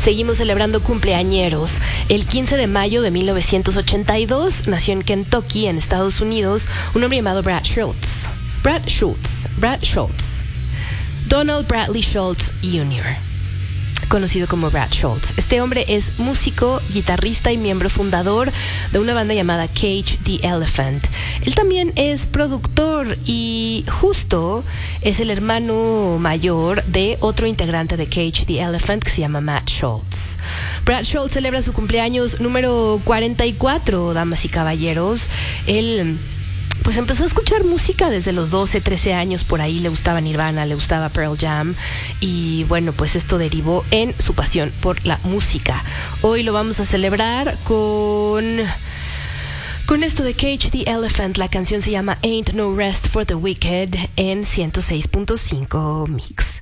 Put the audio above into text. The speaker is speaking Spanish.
Seguimos celebrando cumpleañeros. El 15 de mayo de 1982 nació en Kentucky, en Estados Unidos, un hombre llamado Brad Schultz. Brad Schultz. Donald Bradley Schultz Jr., conocido como Brad Schultz. Este hombre es músico, guitarrista y miembro fundador de una banda llamada Cage the Elephant. Él también es productor y justo es el hermano mayor de otro integrante de Cage the Elephant que se llama Matt Schultz. Brad Schultz celebra su cumpleaños número 44, damas y caballeros. Él pues empezó a escuchar música desde los 12, 13 años, por ahí le gustaba Nirvana, le gustaba Pearl Jam, y bueno, pues esto derivó en su pasión por la música. Hoy lo vamos a celebrar con esto de Cage the Elephant. La canción se llama Ain't No Rest for the Wicked en 106.5 Mix.